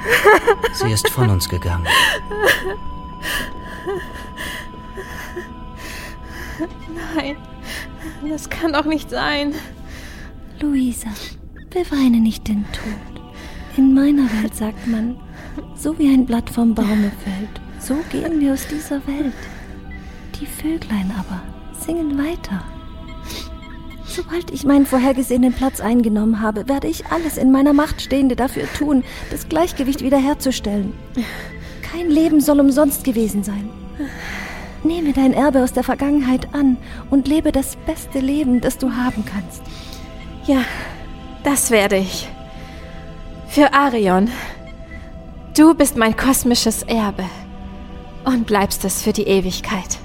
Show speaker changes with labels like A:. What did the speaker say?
A: Sie ist von uns gegangen.
B: Nein, das kann doch nicht sein.
C: Luisa, beweine nicht den Tod. In meiner Welt sagt man, so wie ein Blatt vom Baume fällt, so gehen wir aus dieser Welt. Die Vöglein aber singen weiter. Sobald ich meinen vorhergesehenen Platz eingenommen habe, werde ich alles in meiner Macht Stehende dafür tun, das Gleichgewicht wiederherzustellen. Kein Leben soll umsonst gewesen sein. Nehme dein Erbe aus der Vergangenheit an und lebe das beste Leben, das du haben kannst.
B: Ja, das werde ich. Für Arion. Du bist mein kosmisches Erbe und bleibst es für die Ewigkeit.